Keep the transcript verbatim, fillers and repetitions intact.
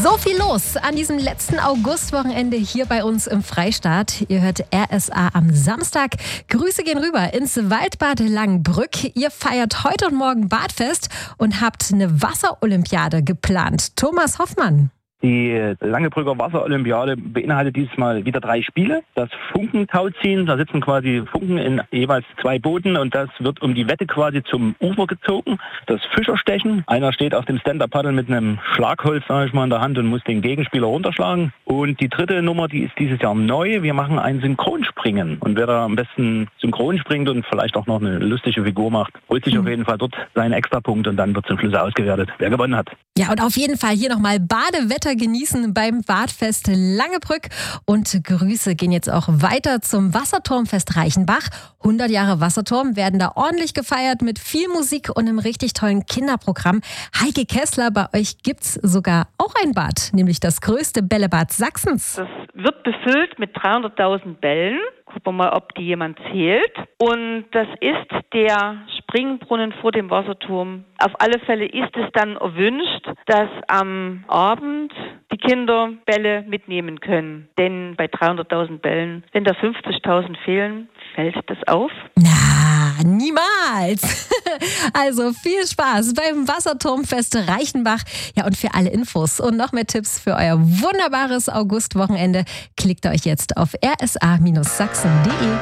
So viel los an diesem letzten Augustwochenende hier bei uns im Freistaat. Ihr hört R S A am Samstag. Grüße gehen rüber ins Waldbad Langenbrück. Ihr feiert heute und morgen Badfest und habt eine Wasserolympiade geplant. Thomas Hoffmann. Die Langenbrücker Wasserolympiade beinhaltet dieses Mal wieder drei Spiele. Das Funkentauziehen, da sitzen quasi Funken in jeweils zwei Booten und das wird um die Wette quasi zum Ufer gezogen. Das Fischerstechen, einer steht auf dem Stand-Up-Paddle mit einem Schlagholz, sage ich mal, in der Hand und muss den Gegenspieler runterschlagen. Und die dritte Nummer, die ist dieses Jahr neu. Wir machen ein Synchronspringen. Und wer da am besten synchron springt und vielleicht auch noch eine lustige Figur macht, holt sich mhm. auf jeden Fall dort seinen Extrapunkt und dann wird zum Schluss ausgewertet, wer gewonnen hat. Ja, und auf jeden Fall hier nochmal Badewetter genießen beim Badfest Langenbrück. Und Grüße gehen jetzt auch weiter zum Wasserturmfest Reichenbach. hundert Jahre Wasserturm werden da ordentlich gefeiert mit viel Musik und einem richtig tollen Kinderprogramm. Heike Kessler, bei euch gibt's sogar auch ein Bad, nämlich das größte Bällebad Sachsens. Das wird befüllt mit dreihunderttausend Bällen. Gucken wir mal, ob die jemand zählt. Und das ist der Springbrunnen vor dem Wasserturm. Auf alle Fälle ist es dann erwünscht, dass am Abend die Kinder Bälle mitnehmen können. Denn bei dreihunderttausend Bällen, wenn da fünfzigtausend fehlen, fällt das auf? Na, niemals. Also viel Spaß beim Wasserturmfest Reichenbach. Ja, und für alle Infos und noch mehr Tipps für euer wunderbares Augustwochenende klickt euch jetzt auf r s a Bindestrich sachsen punkt d e.